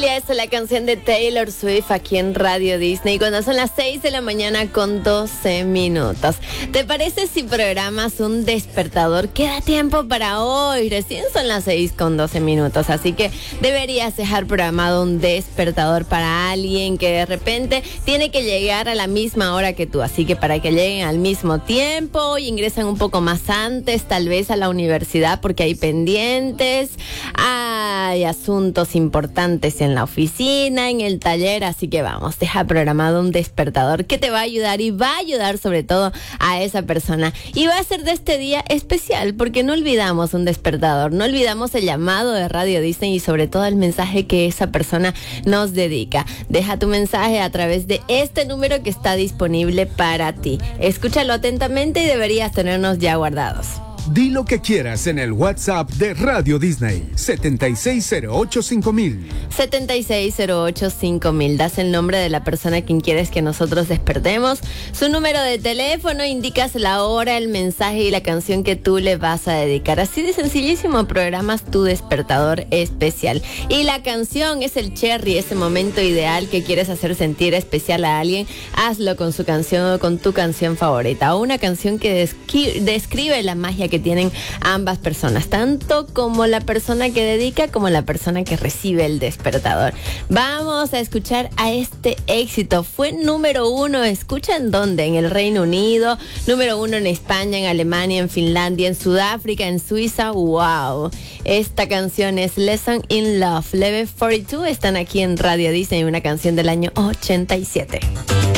Es la canción de Taylor Swift aquí en Radio Disney cuando son las 6 de la mañana con 12 minutos. ¿Te parece si programas un despertador? Queda tiempo para hoy, recién son las 6 con 12 minutos, así que deberías dejar programado un despertador para alguien que de repente tiene que llegar a la misma hora que tú, así que para que lleguen al mismo tiempo y ingresan un poco más antes, tal vez a la universidad porque hay pendientes, hay asuntos importantes en la oficina, en el taller, así que vamos, deja programado un despertador que te va a ayudar y va a ayudar sobre todo a esa persona y va a ser de este día especial porque no olvidamos un despertador, no olvidamos el llamado de Radio Disney y sobre todo el mensaje que esa persona nos dedica. Deja tu mensaje a través de este número que está disponible para ti. Escúchalo atentamente y deberías tenernos ya guardados. Di lo que quieras en el WhatsApp de Radio Disney, 76085000. 76085000. Das el nombre de la persona a quien quieres que nosotros despertemos, su número de teléfono, indicas la hora, el mensaje y la canción que tú le vas a dedicar. Así de sencillísimo programas tu despertador especial. Y la canción es el cherry, ese momento ideal que quieres hacer sentir especial a alguien. Hazlo con su canción o con tu canción favorita. O una canción que describe la magia que tienen ambas personas, tanto como la persona que dedica como la persona que recibe el despertador. Vamos a escuchar a este éxito. Fue número 1, escucha en dónde, en el Reino Unido, número 1 en España, en Alemania, en Finlandia, en Sudáfrica, en Suiza. Wow, esta canción es Lesson in Love. Level 42 están aquí en Radio Disney, una canción del año 87.